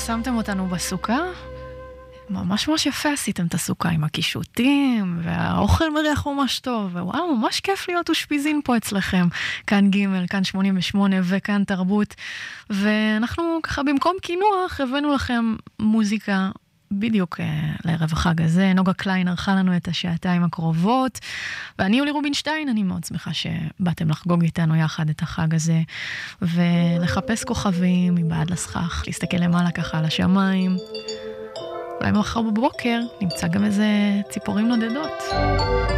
שמתם אותנו בסוכה. ממש יפה עשיתם את הסוכה עם הקישוטים, והאוכל מריח ממש טוב, ווואו, ממש כיף להיות אושפיזין פה אצלכם. כאן ג', כאן 88 וכאן תרבות. ואנחנו ככה במקום כינוח הבאנו לכם מוזיקה בדיוק לערב החג הזה. נוגה קליין ערכה לנו את השעתיים הקרובות, ואני יולי רובינשטיין, אני מאוד שמחה שבאתם לחגוג איתנו יחד את החג הזה, ולחפש כוכבים מבעד לסכך, להסתכל למעלה ככה על השמיים. אולי מחר בבוקר נמצא גם איזה ציפורים נודדות.